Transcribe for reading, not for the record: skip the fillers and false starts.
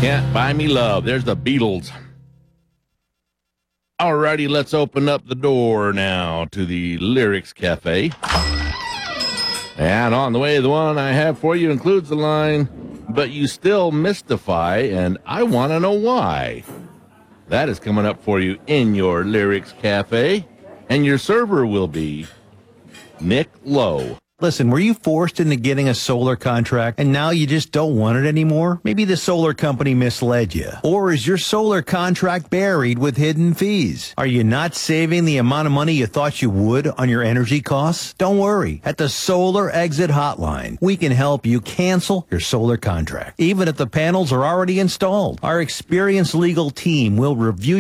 Can't Buy Me Love. There's the Beatles. Alrighty, let's open up the door now to the Lyrics Cafe. And on the way, the one I have for you includes the line, "But you still mystify, and I want to know why." That is coming up for you in your Lyrics Cafe. And your server will be Nick Lowe. Listen, were you forced into getting a solar contract and now you just don't want it anymore? Maybe the solar company misled you. Or is your solar contract buried with hidden fees? Are you not saving the amount of money you thought you would on your energy costs? Don't worry. At the Solar Exit Hotline, we can help you cancel your solar contract, even if the panels are already installed. Our experienced legal team will review